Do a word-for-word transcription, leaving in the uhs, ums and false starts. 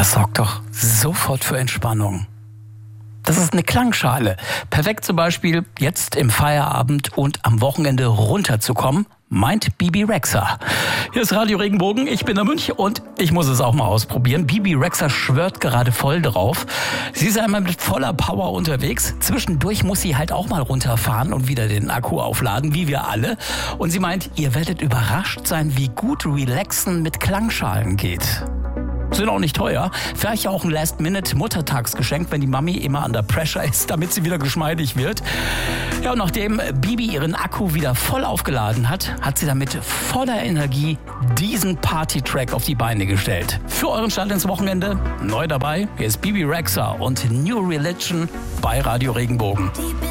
Das sorgt doch sofort für Entspannung. Das ist eine Klangschale. Perfekt zum Beispiel jetzt im Feierabend und am Wochenende runterzukommen, meint Bebe Rexha. Hier ist Radio Regenbogen, ich bin der Münch und ich muss es auch mal ausprobieren. Bebe Rexha schwört gerade voll drauf. Sie ist einmal mit voller Power unterwegs. Zwischendurch muss sie halt auch mal runterfahren und wieder den Akku aufladen, wie wir alle. Und sie meint, ihr werdet überrascht sein, wie gut Relaxen mit Klangschalen geht. Sind auch nicht teuer. Vielleicht auch ein Last-Minute-Muttertagsgeschenk, wenn die Mami immer under pressure ist, damit sie wieder geschmeidig wird. Ja, und nachdem Bebe ihren Akku wieder voll aufgeladen hat, hat sie damit voller Energie diesen Party-Track auf die Beine gestellt. Für euren Start ins Wochenende neu dabei. Hier ist Bebe Rexha und New Religion bei Radio Regenbogen.